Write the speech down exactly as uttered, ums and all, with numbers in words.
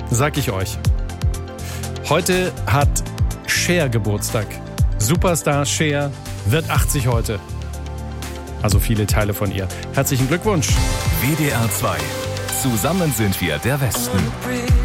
sag ich euch. Heute hat Cher Geburtstag. Superstar Cher wird achtzig heute. Also viele Teile von ihr. Herzlichen Glückwunsch. W D R zwei. Zusammen sind wir der Westen.